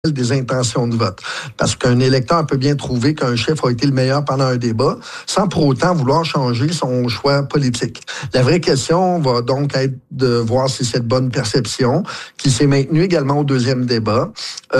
des intentions de vote. Parce qu'un électeur peut bien trouver qu'un chef a été le meilleur pendant un débat, sans pour autant vouloir changer son choix politique. La vraie question va donc être de voir si cette bonne perception, qui s'est maintenue également au deuxième débat,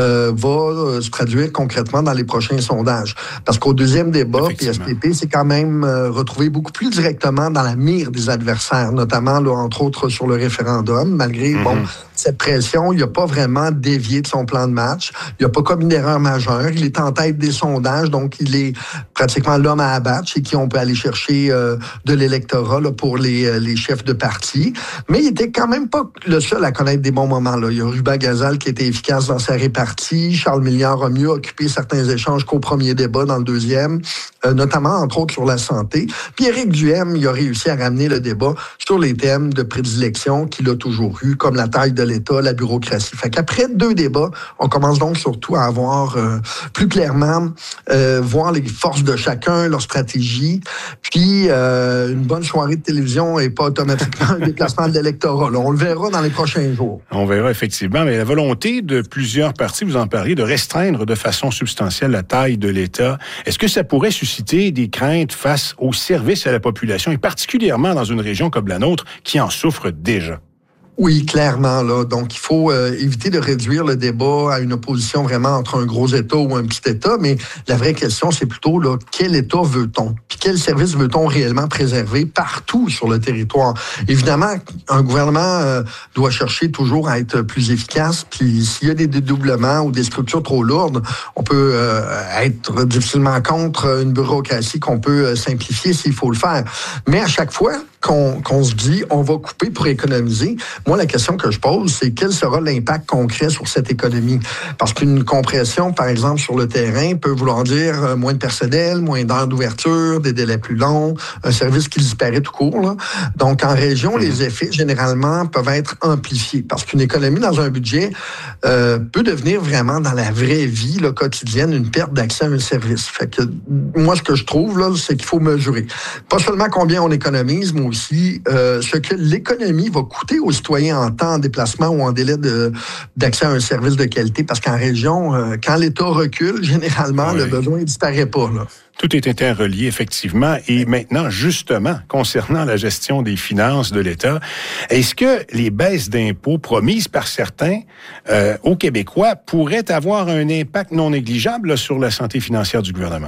va se traduire concrètement dans les prochains sondages. Parce qu'au deuxième débat, PSPP s'est quand même retrouvé beaucoup plus directement dans la mire des adversaires, notamment, là, entre autres, sur le référendum, malgré, cette pression, il n'a pas vraiment dévié de son plan de match. Il n'a pas commis une erreur majeure. Il est en tête des sondages, donc il est pratiquement l'homme à abattre chez qui on peut aller chercher de l'électorat là, pour les chefs de parti. Mais il était quand même pas le seul à connaître des bons moments. Là. Il y a Ruba Gazal qui était efficace dans sa répartie. Charles Milliard a mieux occupé certains échanges qu'au premier débat dans le deuxième, notamment, entre autres, sur la santé. Puis Éric Duhaime, il a réussi à ramener le débat sur les thèmes de prédilection qu'il a toujours eu, comme la taille de l'État, la bureaucratie. Fait qu'après 2 débats, on commence donc surtout à avoir plus clairement voir les forces de chacun, leur stratégie. Puis une bonne soirée de télévision n'est pas automatiquement un déplacement de l'électorat. Là, on le verra dans les prochains jours. On verra effectivement, mais la volonté de plusieurs partis, vous en parliez, de restreindre de façon substantielle la taille de l'État, est-ce que ça pourrait susciter des craintes face au service à la population, et particulièrement dans une région comme la nôtre qui en souffre déjà? Oui, clairement. Là. Donc, il faut éviter de réduire le débat à une opposition vraiment entre un gros État ou un petit État, mais la vraie question, c'est plutôt là, quel État veut-on? Puis quel service veut-on réellement préserver partout sur le territoire? Évidemment, un gouvernement doit chercher toujours à être plus efficace, puis s'il y a des dédoublements ou des structures trop lourdes, on peut être difficilement contre une bureaucratie qu'on peut simplifier s'il faut le faire. Mais à chaque fois qu'on se dit on va couper pour économiser, moi, la question que je pose, c'est quel sera l'impact concret sur cette économie? Parce qu'une compression, par exemple, sur le terrain peut vouloir dire moins de personnel, moins d'heures d'ouverture, des délais plus longs, un service qui disparaît tout court. Là. Donc, en région, les effets, généralement, peuvent être amplifiés. Parce qu'une économie dans un budget peut devenir vraiment, dans la vraie vie là, quotidienne, une perte d'accès à un service. Fait que moi, ce que je trouve, là, c'est qu'il faut mesurer. Pas seulement combien on économise, mais aussi ce que l'économie va coûter aux citoyens en temps, en déplacement ou en délai d'accès à un service de qualité. Parce qu'en région, quand l'État recule, généralement, le besoin ne disparaît pas. Là. Tout est interrelié, effectivement. Et maintenant, justement, concernant la gestion des finances de l'État, est-ce que les baisses d'impôts promises par certains aux Québécois pourraient avoir un impact non négligeable là, sur la santé financière du gouvernement?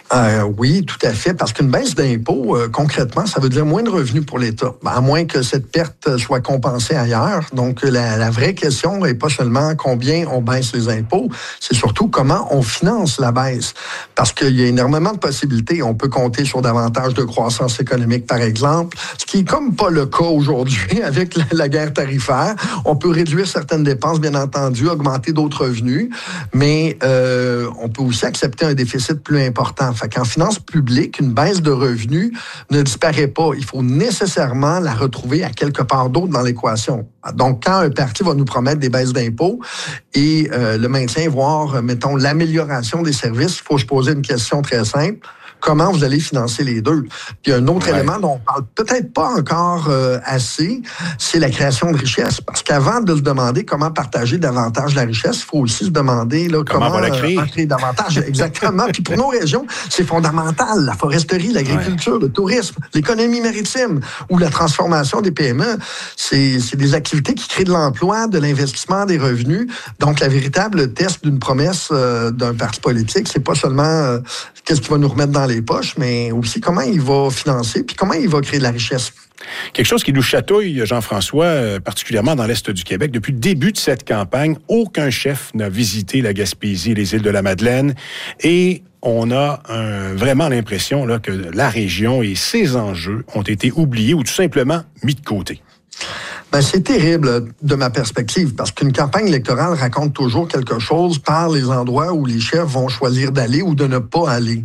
Oui, tout à fait, parce qu'une baisse d'impôts, concrètement, ça veut dire moins de revenus pour l'État, à moins que cette perte soit compensée ailleurs. Donc, la vraie question n'est pas seulement combien on baisse les impôts, c'est surtout comment on finance la baisse. Parce qu'il y a énormément de possibilités. On peut compter sur davantage de croissance économique, par exemple, ce qui est comme pas le cas aujourd'hui avec la guerre tarifaire. On peut réduire certaines dépenses, bien entendu, augmenter d'autres revenus, mais on peut aussi accepter un déficit plus important. Fait qu'en finances publiques, une baisse de revenus ne disparaît pas. Il faut nécessairement la retrouver à quelque part d'autre dans l'équation. Donc, quand un parti va nous promettre des baisses d'impôts et le maintien, voire, mettons, l'amélioration des services, il faut se poser une question très simple. Comment vous allez financer les deux? Puis un autre élément dont on parle peut-être pas encore assez, c'est la création de richesse. Parce qu'avant de se demander comment partager davantage la richesse, il faut aussi se demander là, comment la créer davantage. Exactement. Puis pour nos régions, c'est fondamental. La foresterie, l'agriculture, le tourisme, l'économie maritime ou la transformation des PME, c'est des activités qui créent de l'emploi, de l'investissement, des revenus. Donc, la véritable test d'une promesse d'un parti politique, c'est pas seulement qu'est-ce qui va nous remettre dans les poches, mais aussi comment il va financer, puis comment il va créer de la richesse. Quelque chose qui nous chatouille, Jean-François, particulièrement dans l'Est du Québec. Depuis le début de cette campagne, aucun chef n'a visité la Gaspésie et les îles de la Madeleine. Et on a vraiment l'impression là, que la région et ses enjeux ont été oubliés ou tout simplement mis de côté. Ben, c'est terrible de ma perspective, parce qu'une campagne électorale raconte toujours quelque chose par les endroits où les chefs vont choisir d'aller ou de ne pas aller.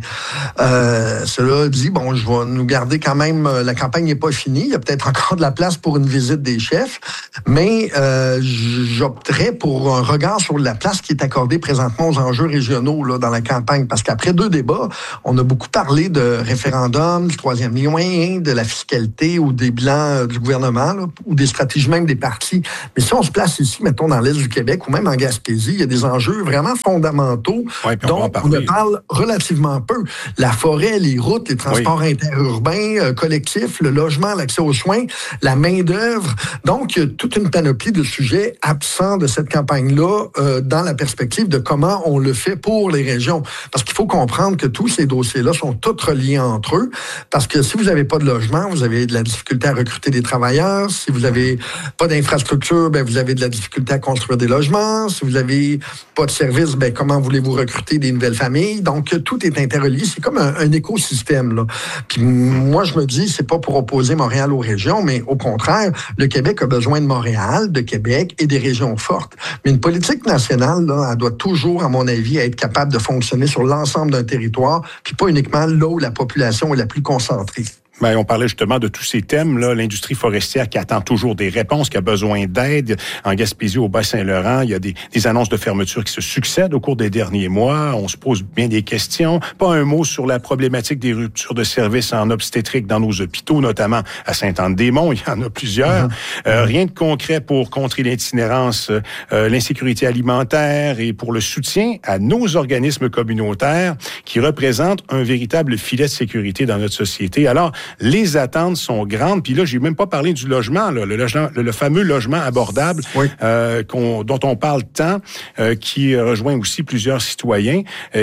Cela dit, bon, je vais nous garder quand même, la campagne n'est pas finie, il y a peut-être encore de la place pour une visite des chefs, mais j'opterais pour un regard sur la place qui est accordée présentement aux enjeux régionaux là, dans la campagne, parce qu'après 2 débats, on a beaucoup parlé de référendum, du 3e lien, de la fiscalité ou des bilans du gouvernement là, ou des stratégies prestiges même des partis. Mais si on se place ici, mettons, dans l'Est du Québec ou même en Gaspésie, il y a des enjeux vraiment fondamentaux dont on ne parle relativement peu. La forêt, les routes, les transports interurbains, collectifs, le logement, l'accès aux soins, la main-d'œuvre. Donc, il y a toute une panoplie de sujets absents de cette campagne-là dans la perspective de comment on le fait pour les régions. Parce qu'il faut comprendre que tous ces dossiers-là sont tous reliés entre eux. Parce que si vous n'avez pas de logement, vous avez de la difficulté à recruter des travailleurs. Si vous n'avez pas d'infrastructure, ben vous avez de la difficulté à construire des logements. Si vous n'avez pas de service, ben comment voulez-vous recruter des nouvelles familles? Donc, tout est interrelié. C'est comme un écosystème, là. Puis moi, je me dis, c'est pas pour opposer Montréal aux régions, mais au contraire, le Québec a besoin de Montréal, de Québec et des régions fortes. Mais une politique nationale, là, elle doit toujours, à mon avis, être capable de fonctionner sur l'ensemble d'un territoire, puis pas uniquement là où la population est la plus concentrée. Bien, on parlait justement de tous ces thèmes-là. L'industrie forestière qui attend toujours des réponses, qui a besoin d'aide. En Gaspésie, au Bas-Saint-Laurent, il y a des annonces de fermeture qui se succèdent au cours des derniers mois. On se pose bien des questions. Pas un mot sur la problématique des ruptures de services en obstétrique dans nos hôpitaux, notamment à Sainte-Anne-des-Monts. Il y en a plusieurs. Rien de concret pour contrer l'itinérance, l'insécurité alimentaire et pour le soutien à nos organismes communautaires qui représentent un véritable filet de sécurité dans notre société. Alors, les attentes sont grandes. Puis là, j'ai même pas parlé du logement, là, le fameux logement abordable dont on parle tant, qui rejoint aussi plusieurs citoyens.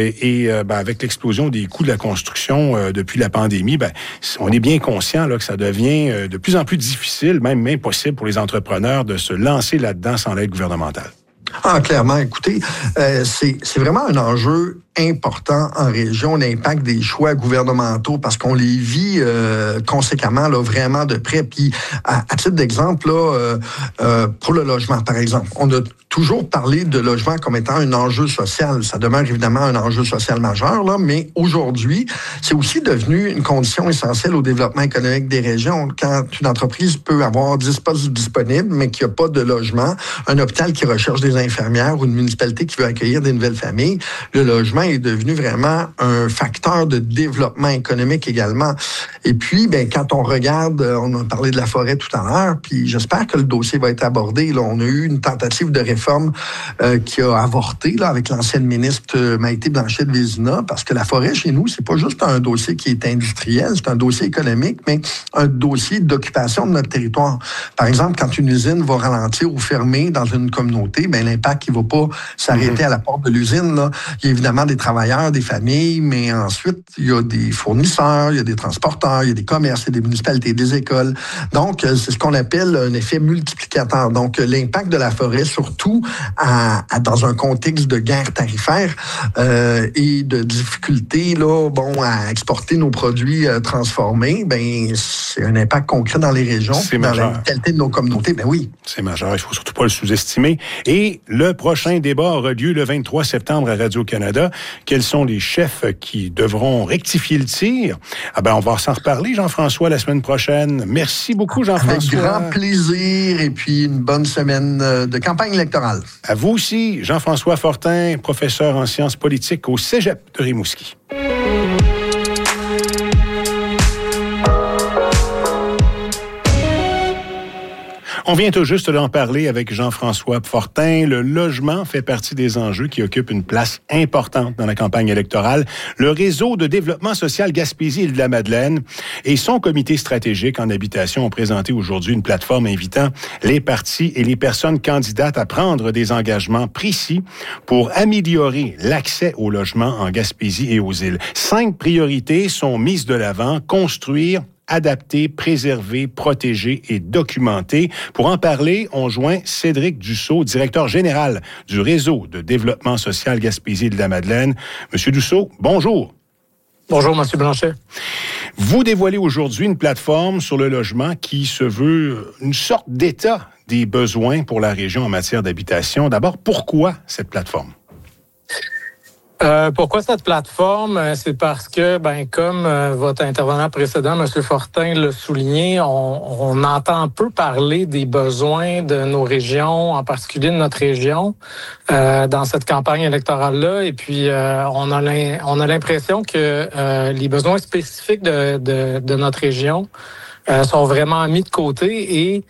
Avec l'explosion des coûts de la construction depuis la pandémie, on est bien conscient là, que ça devient de plus en plus difficile, même impossible pour les entrepreneurs de se lancer là-dedans sans l'aide gouvernementale. Ah, clairement. Écoutez, c'est vraiment un enjeu important en région, l'impact des choix gouvernementaux, parce qu'on les vit conséquemment, là, vraiment de près. Puis, à titre d'exemple, là, pour le logement, par exemple, on a toujours parlé de logement comme étant un enjeu social. Ça demeure évidemment un enjeu social majeur, là, mais aujourd'hui, c'est aussi devenu une condition essentielle au développement économique des régions. Quand une entreprise peut avoir 10 postes disponibles, mais qu'il n'y a pas de logement, un hôpital qui recherche des infirmières ou une municipalité qui veut accueillir des nouvelles familles, le logement est devenu vraiment un facteur de développement économique également. Et puis, quand on regarde, on a parlé de la forêt tout à l'heure, puis j'espère que le dossier va être abordé. Là, on a eu une tentative de réforme qui a avorté là, avec l'ancienne ministre Maïté Blanchet de Vézina, parce que la forêt, chez nous, c'est pas juste un dossier qui est industriel, c'est un dossier économique, mais un dossier d'occupation de notre territoire. Par exemple, quand une usine va ralentir ou fermer dans une communauté, l'impact, il va pas s'arrêter à la porte de l'usine. Là. Il y a évidemment des travailleurs, des familles, mais ensuite, il y a des fournisseurs, il y a des transporteurs, il y a des commerces, il y a des municipalités, des écoles. Donc, c'est ce qu'on appelle un effet multiplicateur. Donc, l'impact de la forêt, surtout dans un contexte de guerre tarifaire et de difficultés à exporter nos produits transformés, c'est un impact concret dans les régions, dans la vitalité de nos communautés. Oui. C'est majeur, il faut surtout pas le sous-estimer. Et le prochain débat aura lieu le 23 septembre à Radio-Canada. Quels sont les chefs qui devront rectifier le tir? On va s'en reparler, Jean-François, la semaine prochaine. Merci beaucoup, Jean-François. Avec grand plaisir et puis une bonne semaine de campagne électorale. À vous aussi, Jean-François Fortin, professeur en sciences politiques au Cégep de Rimouski. On vient tout juste d'en parler avec Jean-François Fortin. Le logement fait partie des enjeux qui occupent une place importante dans la campagne électorale. Le réseau de développement social Gaspésie-Îles-de-la-Madeleine et son comité stratégique en habitation ont présenté aujourd'hui une plateforme invitant les partis et les personnes candidates à prendre des engagements précis pour améliorer l'accès au logement en Gaspésie et aux îles. 5 priorités sont mises de l'avant: construire, adapter, préserver, protéger et documenter. Pour en parler, on joint Cédric Dussault, directeur général du réseau de développement social Gaspésie-Îles-de-la-Madeleine. Monsieur Dussault, bonjour. Bonjour, Monsieur Blanchet. Vous dévoilez aujourd'hui une plateforme sur le logement qui se veut une sorte d'état des besoins pour la région en matière d'habitation. D'abord, pourquoi cette plateforme? Pourquoi cette plateforme? C'est parce que, comme votre intervenant précédent, M. Fortin, l'a souligné, on entend peu parler des besoins de nos régions, en particulier de notre région, dans cette campagne électorale-là. Et puis, on a l'impression que les besoins spécifiques de notre région sont vraiment mis de côté et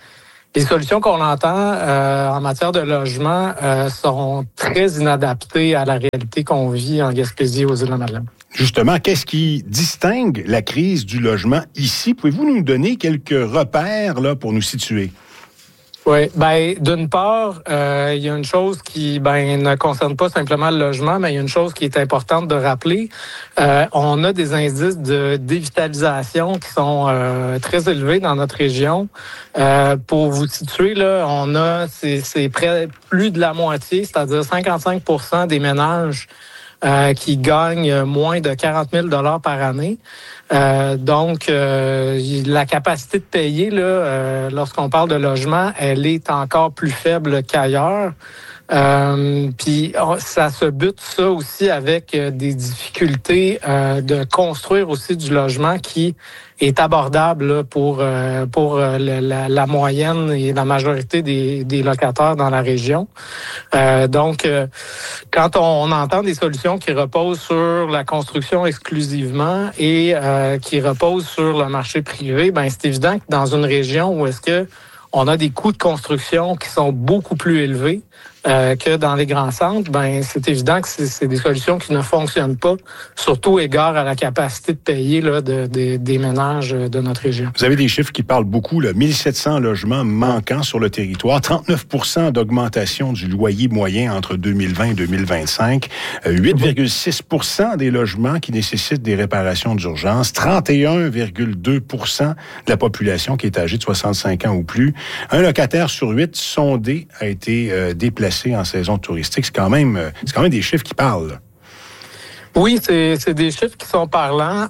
Les solutions qu'on entend en matière de logement sont très inadaptées à la réalité qu'on vit en Gaspésie aux Îles-de-la-Madeleine. Justement, qu'est-ce qui distingue la crise du logement ici? Pouvez-vous nous donner quelques repères là, pour nous situer? Oui, d'une part, il y a une chose qui ne concerne pas simplement le logement, mais il y a une chose qui est importante de rappeler. On a des indices de dévitalisation qui sont très élevés dans notre région. Pour vous situer, là, on a c'est plus de la moitié, c'est-à-dire 55% des ménages qui gagnent moins de 40 000 $ par année. Donc, la capacité de payer, là, lorsqu'on parle de logement, elle est encore plus faible qu'ailleurs. Puis ça se bute ça aussi avec des difficultés de construire aussi du logement qui est abordable là, pour la moyenne et la majorité des locataires dans la région. Donc, quand on entend des solutions qui reposent sur la construction exclusivement et qui reposent sur le marché privé, c'est évident que dans une région où est-ce que on a des coûts de construction qui sont beaucoup plus élevés que dans les grands centres, c'est évident que c'est des solutions qui ne fonctionnent pas, surtout égard à la capacité de payer là, des ménages de notre région. Vous avez des chiffres qui parlent beaucoup, là, 1700 logements manquants sur le territoire, 39% d'augmentation du loyer moyen entre 2020 et 2025, 8,6% des logements qui nécessitent des réparations d'urgence, 31,2% de la population qui est âgée de 65 ans ou plus. Un locataire sur 8 sondé a été déplacé en saison touristique. C'est quand même des chiffres qui parlent. Oui, c'est des chiffres qui sont parlants,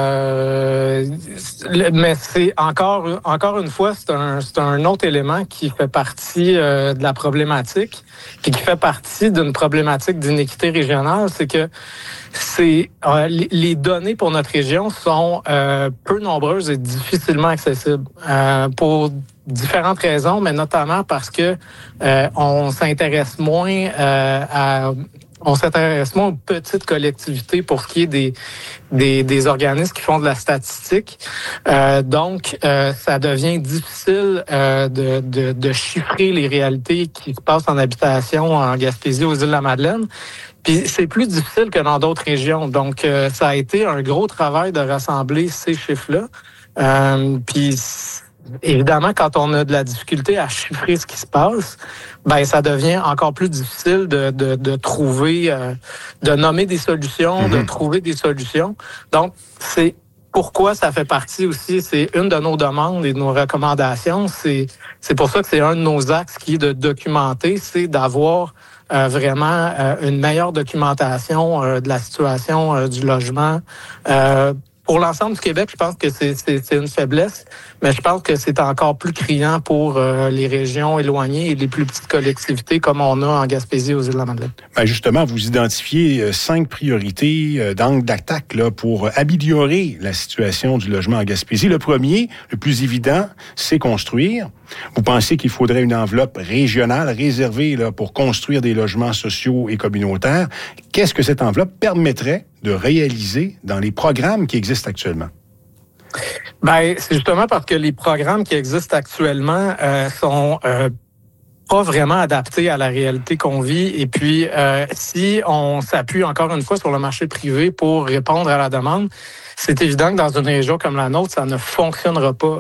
mais c'est encore une fois, c'est un autre élément qui fait partie de la problématique, puis qui fait partie d'une problématique d'inéquité régionale, c'est que les données pour notre région sont peu nombreuses et difficilement accessibles pour différentes raisons, mais notamment parce que on s'intéresse moins aux petites collectivités pour ce qui est des organismes qui font de la statistique. Donc, ça devient difficile de chiffrer les réalités qui se passent en habitation en Gaspésie aux Îles-de-la-Madeleine. Puis c'est plus difficile que dans d'autres régions. Donc, ça a été un gros travail de rassembler ces chiffres-là. Puis évidemment, quand on a de la difficulté à chiffrer ce qui se passe, ça devient encore plus difficile de trouver, de nommer des solutions, de trouver des solutions. Donc, c'est pourquoi ça fait partie aussi, c'est une de nos demandes et de nos recommandations. C'est pour ça que c'est un de nos axes qui est de documenter, c'est d'avoir vraiment une meilleure documentation de la situation du logement. Pour l'ensemble du Québec, je pense que c'est une faiblesse, mais je pense que c'est encore plus criant pour les régions éloignées et les plus petites collectivités comme on a en Gaspésie aux Îles-de-la-Madeleine. Justement, vous identifiez 5 priorités d'angle d'attaque là, pour améliorer la situation du logement en Gaspésie. Le premier, le plus évident, c'est construire. Vous pensez qu'il faudrait une enveloppe régionale réservée là, pour construire des logements sociaux et communautaires. Qu'est-ce que cette enveloppe permettrait de réaliser dans les programmes qui existent actuellement? C'est justement parce que les programmes qui existent actuellement sont pas vraiment adaptés à la réalité qu'on vit. Et puis, si on s'appuie encore une fois sur le marché privé pour répondre à la demande, c'est évident que dans une région comme la nôtre, ça ne fonctionnera pas.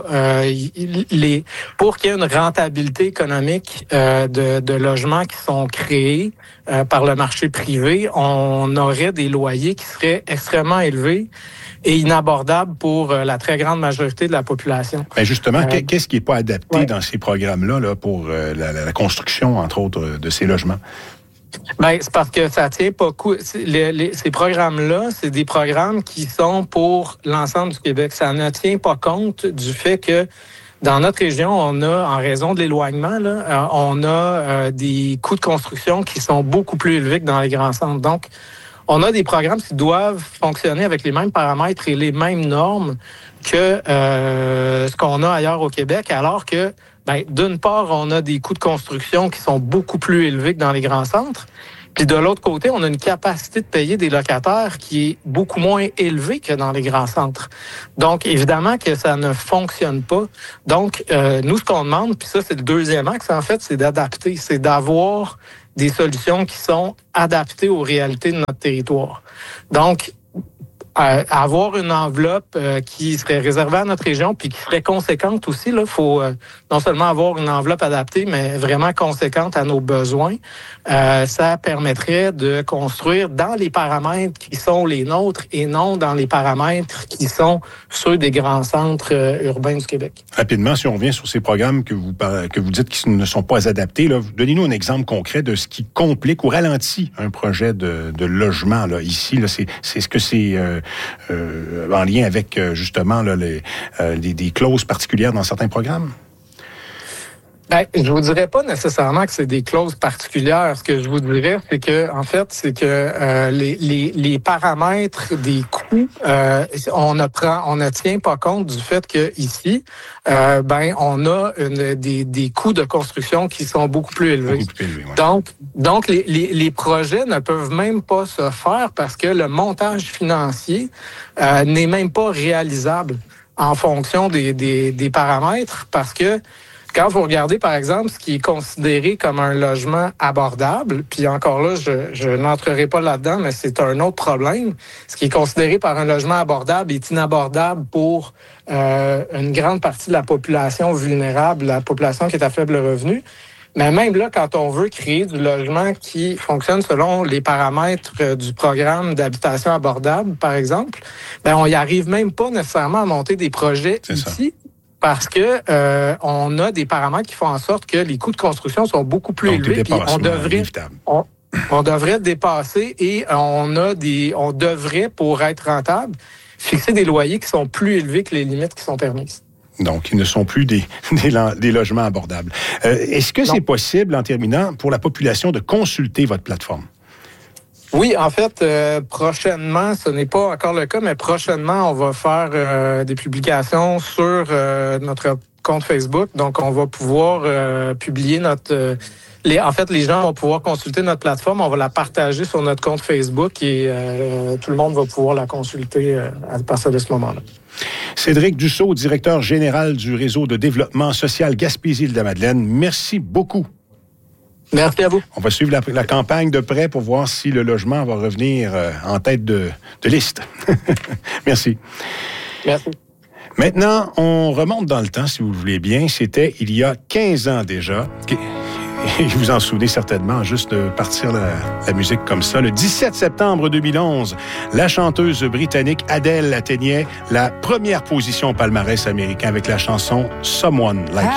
Pour qu'il y ait une rentabilité économique de logements qui sont créés par le marché privé, on aurait des loyers qui seraient extrêmement élevés et inabordables pour la très grande majorité de la population. Justement, qu'est-ce qui n'est pas adapté dans ces programmes-là là, pour la construction, entre autres, de ces logements? C'est parce que ça tient pas ces programmes-là, c'est des programmes qui sont pour l'ensemble du Québec. Ça ne tient pas compte du fait que dans notre région, on a, en raison de l'éloignement, là, on a des coûts de construction qui sont beaucoup plus élevés que dans les grands centres. Donc, on a des programmes qui doivent fonctionner avec les mêmes paramètres et les mêmes normes que ce qu'on a ailleurs au Québec, alors que d'une part, on a des coûts de construction qui sont beaucoup plus élevés que dans les grands centres. Puis de l'autre côté, on a une capacité de payer des locataires qui est beaucoup moins élevée que dans les grands centres. Donc, évidemment que ça ne fonctionne pas. Donc, nous, ce qu'on demande, puis ça, c'est le deuxième axe, en fait, c'est d'adapter, c'est d'avoir des solutions qui sont adaptées aux réalités de notre territoire. Donc, avoir une enveloppe qui serait réservée à notre région puis qui serait conséquente aussi. Il faut non seulement avoir une enveloppe adaptée, mais vraiment conséquente à nos besoins. Ça permettrait de construire dans les paramètres qui sont les nôtres et non dans les paramètres qui sont ceux des grands centres urbains du Québec. Rapidement, si on revient sur ces programmes que vous dites qui ne sont pas adaptés, là, donnez-nous un exemple concret de ce qui complique ou ralentit un projet de logement là, ici. Là, c'est ce que c'est en lien avec justement là, des clauses particulières dans certains programmes? Ben, je vous dirais pas nécessairement que c'est des clauses particulières. Ce que je vous dirais, c'est que en fait, c'est que les paramètres des coûts, on ne tient pas compte du fait que ici, on a des coûts de construction qui sont beaucoup plus élevés. Beaucoup plus élevés, ouais. Donc les projets ne peuvent même pas se faire parce que le montage financier n'est même pas réalisable en fonction des paramètres, parce que quand vous regardez, par exemple, ce qui est considéré comme un logement abordable, puis encore là, je n'entrerai pas là-dedans, mais c'est un autre problème. Ce qui est considéré par un logement abordable est inabordable pour une grande partie de la population vulnérable, la population qui est à faible revenu. Mais même là, quand on veut créer du logement qui fonctionne selon les paramètres du programme d'habitation abordable, par exemple, on y arrive même pas nécessairement à monter des projets ici. Parce que on a des paramètres qui font en sorte que les coûts de construction sont beaucoup plus élevés. Puis on devrait dépasser et on devrait, pour être rentable, fixer des loyers qui sont plus élevés que les limites qui sont permises. Donc, ils ne sont plus des logements abordables. Est-ce que c'est possible, en terminant, pour la population de consulter votre plateforme? Oui, en fait, prochainement, ce n'est pas encore le cas, mais prochainement, on va faire des publications sur notre compte Facebook. Donc, on va pouvoir publier les gens vont pouvoir consulter notre plateforme. On va la partager sur notre compte Facebook et tout le monde va pouvoir la consulter à partir de ce moment-là. Cédric Dussault, directeur général du réseau de développement social Gaspésie-Île-de-la-Madeleine, merci beaucoup. Merci à vous. On va suivre la campagne de près pour voir si le logement va revenir en tête de liste. Merci. Merci. Maintenant, on remonte dans le temps, si vous le voulez bien. C'était il y a 15 ans déjà. Et vous vous en souvenez certainement, juste de partir la musique comme ça. Le 17 septembre 2011, la chanteuse britannique Adele atteignait la première position au palmarès américain avec la chanson « Someone Like You ».